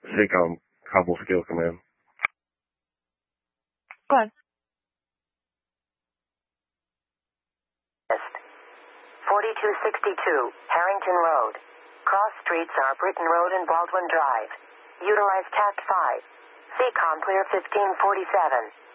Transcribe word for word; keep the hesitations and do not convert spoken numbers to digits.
SACOM Cobble Skill Command. Go ahead. forty-two sixty-two, Harrington Road. Cross streets are Britton Road and Baldwin Drive. Utilize Tact five. SACOM clear fifteen forty-seven.